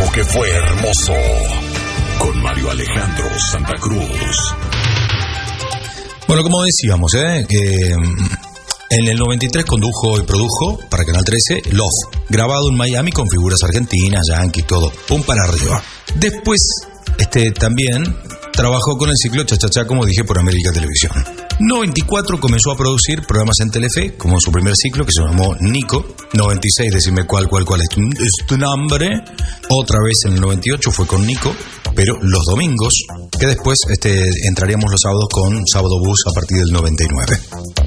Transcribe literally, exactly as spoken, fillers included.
tiempo que fue hermoso. Con Mario Alejandro Santa Cruz. Bueno, como decíamos, ¿eh? Eh, en el noventa y tres condujo y produjo para Canal trece Love, grabado en Miami con figuras argentinas, yanquis, todo, pum para arriba. Después, este, también trabajó con el ciclo Cha Cha Cha, como dije, por América Televisión. noventa y cuatro comenzó a producir programas en Telefe, como su primer ciclo, que se llamó Nico. noventa y seis, decime cuál, cuál, cuál es tu, es tu nombre. Otra vez en el noventa y ocho fue con Nico, pero los domingos, que después este, entraríamos los sábados con Sábado Bus a partir del noventa y nueve.